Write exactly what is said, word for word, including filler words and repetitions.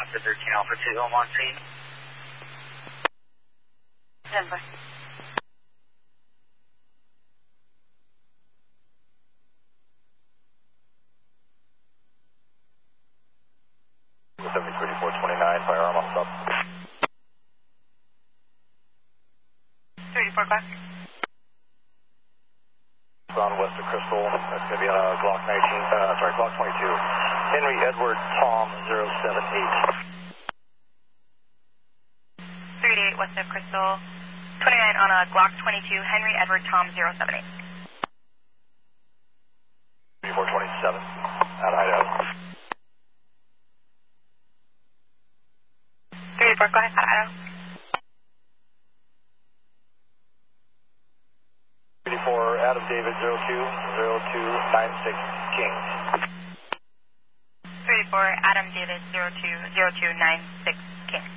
Oscar thirteen Alpha two, I'm on scene. Denver. seventy thirty-four twenty-nine, firearm on stop. thirty-four, Glock. Ground west of Crystal, that's going to be on a Glock nineteen, uh, sorry, Glock twenty-two. Henry Edward Tom zero seven eight. three eight west of Crystal, twenty-nine on a Glock twenty-two, Henry Edward Tom zero seven eight. thirty-four twenty-seven, out of Idaho. thirty-four, go ahead, out of Idaho. thirty-four, Adam David zero two zero two nine six King. thirty-four, Adam David zero two zero two nine six King.